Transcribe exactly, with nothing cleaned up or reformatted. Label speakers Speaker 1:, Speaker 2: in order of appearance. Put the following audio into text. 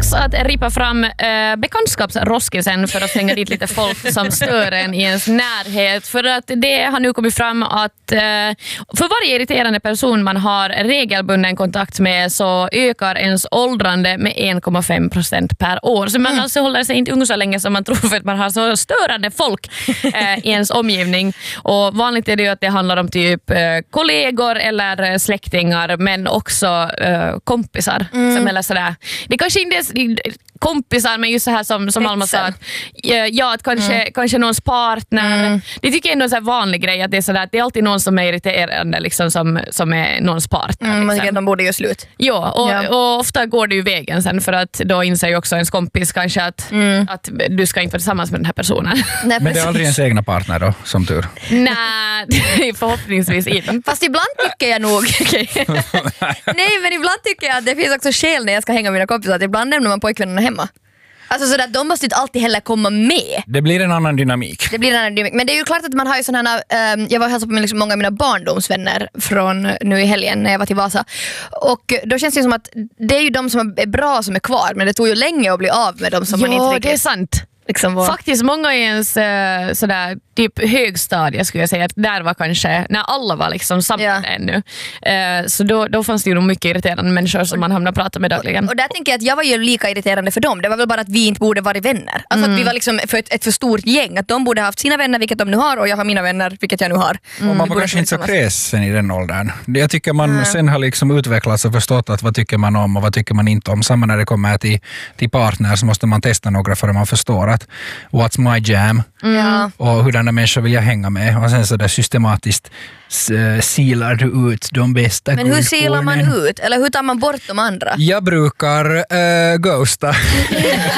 Speaker 1: dags att ripa fram eh, bekantskapsroskisen för att slänga dit lite folk som stör en i ens närhet. För att det har nu kommit fram att eh, för varje irriterande person man har regelbunden kontakt med så ökar ens åldrande med en komma fem procent per år. Så man mm. alltså håller sig inte ung så länge som man tror för att man har så störande folk eh, i ens omgivning. Och vanligt är det ju att det handlar om typ eh, kollegor eller släktingar, men också eh, kompisar. Mm. Som eller sådär. Det kanske inte är kompisar, men just så här som, som Alma sa, att, ja, att kanske, mm. kanske någons partner. Mm. Det tycker jag är en så här vanlig grej, att det är, så där, att det är alltid någon som är irriterande liksom, som, som är någons partner.
Speaker 2: Mm, man
Speaker 1: liksom.
Speaker 2: tycker att de borde göra slut.
Speaker 1: Ja, och,
Speaker 2: ja,
Speaker 1: och ofta går det ju vägen sen, för att då inser ju också ens kompis kanske att, mm. att du ska inte vara tillsammans med den här personen.
Speaker 3: Nej, men det är aldrig ens egna partner då, som tur?
Speaker 1: Nej, förhoppningsvis inte.
Speaker 2: Fast ibland tycker jag nog nej, men ibland tycker jag att det finns också skäl när jag ska hänga med mina kompisar, att ibland nämner man pojkvännerna hemma. Alltså så där, de måste inte alltid heller komma med.
Speaker 3: Det blir en annan dynamik.
Speaker 2: Det blir en annan dynamik. Men det är ju klart att man har ju sådana här, um, jag var hälsade på liksom många av mina barndomsvänner från nu i helgen när jag var till Vasa. Och då känns det som att det är ju de som är bra som är kvar, men det tog ju länge att bli av med dem som
Speaker 1: ja,
Speaker 2: man inte
Speaker 1: riktigt...
Speaker 2: riktigt...
Speaker 1: det är sant.
Speaker 2: Liksom var...
Speaker 1: Faktiskt många i ens uh, sådär, typ högstadie skulle jag säga, att där var kanske när alla var liksom samma ja. ännu. Uh, så då, då fanns det ju nog mycket irriterande människor som man hamnar och prata med dagligen.
Speaker 2: Och, och där tänker jag att jag var ju lika irriterande för dem. Det var väl bara att vi inte borde vara vänner. Alltså mm. att vi var liksom för ett, ett för stort gäng. Att de borde ha haft sina vänner, vilket de nu har, och jag har mina vänner, vilket jag nu har.
Speaker 3: Mm. Och man var kanske inte så kräsen i den åldern. Jag tycker man mm. sen har liksom utvecklats och förstått att vad tycker man om och vad tycker man inte om. Samma när det kommer till, till partner, så måste man testa några för att man förstår att what's my jam
Speaker 2: mm.
Speaker 3: och hurdana människor vill jag hänga med, och sen så där systematiskt uh, silar du ut de bästa.
Speaker 2: Men hur silar man ut? Eller hur tar man bort de andra?
Speaker 3: Jag brukar uh, ghosta.